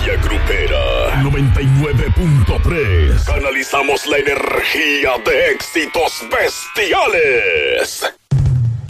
Media Grupera 99.3. Canalizamos la energía de éxitos bestiales.